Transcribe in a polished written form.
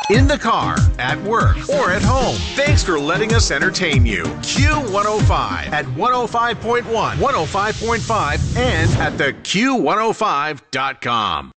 in the car, at work, or at home. Thanks for letting us entertain you. Q105 at 105.1, 105.5, and at the Q105.com.